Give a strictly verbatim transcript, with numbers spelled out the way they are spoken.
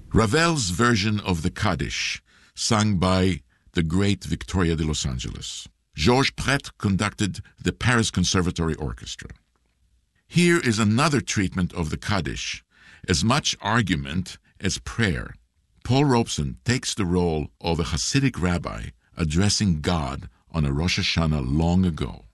Ravel's version of the Kaddish, sung by the great Victoria de Los Angeles. Georges Prete conducted the Paris Conservatory Orchestra. Here is another treatment of the Kaddish, as much argument as prayer. Paul Robeson takes the role of a Hasidic rabbi addressing God on a Rosh Hashanah long ago.